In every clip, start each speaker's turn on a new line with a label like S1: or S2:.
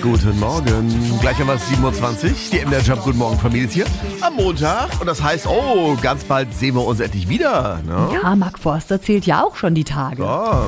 S1: Guten Morgen. Gleich haben wir es 7.20 Uhr. Die MDR Jump Guten Morgen Familie ist hier am Montag. Und das heißt, ganz bald sehen wir uns endlich wieder. Ne?
S2: Ja, Mark Forster zählt ja auch schon die Tage.
S1: Ja.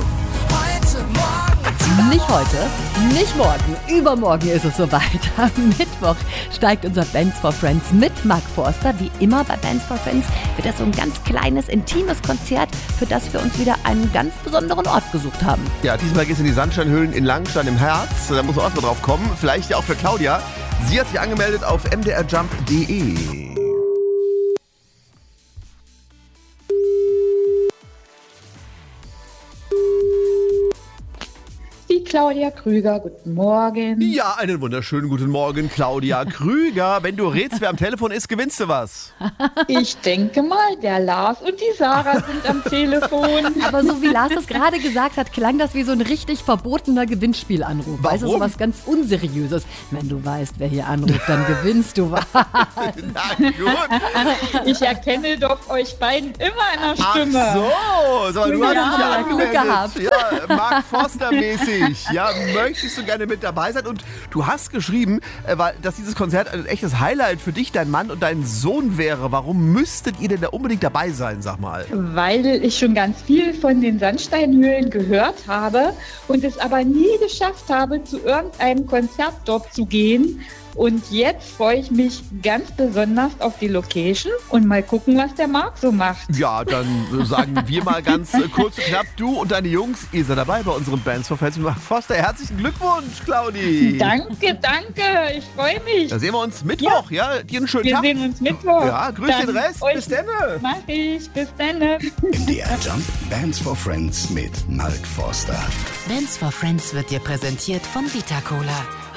S2: Nicht heute, nicht morgen, übermorgen ist es soweit. Am Mittwoch steigt unser Bands for Friends mit Mark Forster. Wie immer bei Bands for Friends wird das so ein ganz kleines, intimes Konzert, für das wir uns wieder einen ganz besonderen Ort gesucht haben.
S1: Ja, diesmal geht es in die Sandsteinhöhlen in Langenstein im Herz. Da muss man auch mal drauf kommen. Vielleicht ja auch für Claudia. Sie hat sich angemeldet auf mdrjump.de.
S3: Claudia Krüger, guten Morgen.
S1: Ja, einen wunderschönen guten Morgen, Claudia Krüger. Wenn du rätst, wer am Telefon ist, gewinnst du was.
S3: Ich denke mal, der Lars und die Sarah sind am Telefon.
S2: Aber so wie Lars das gerade gesagt hat, klang das wie so ein richtig verbotener Gewinnspielanruf. Weißt du, so was ganz Unseriöses. Wenn du weißt, wer hier anruft, dann gewinnst du was.
S1: Na gut.
S3: Ich erkenne doch euch beiden immer in der Stimme.
S1: Ach so, du hast dich ja
S2: Glück gehabt.
S1: angemeldet. Ja, Mark Forster-mäßig. Ja, möchtest du gerne mit dabei sein? Und du hast geschrieben, dass dieses Konzert ein echtes Highlight für dich, dein Mann und dein Sohn wäre. Warum müsstet ihr denn da unbedingt dabei sein, sag mal?
S3: Weil ich schon ganz viel von den Sandsteinhöhlen gehört habe und es aber nie geschafft habe, zu irgendeinem Konzert dort zu gehen. Und jetzt freue ich mich ganz besonders auf die Location und mal gucken, was der Marc so macht.
S1: Ja, dann sagen wir mal ganz kurz und knapp, du und deine Jungs, ihr seid dabei bei unserem Bands for Friends mit Mark Forster. Herzlichen Glückwunsch, Claudi.
S3: Danke, ich freue mich.
S1: Da sehen wir uns Mittwoch, ja? Dir einen schönen Tag.
S3: Wir sehen uns Mittwoch.
S1: Ja, grüß den Rest. Bis dann.
S3: Mach ich. Bis dann.
S4: MDR Jump Bands for Friends mit Mark Forster.
S5: Bands for Friends wird dir präsentiert von Vita Cola.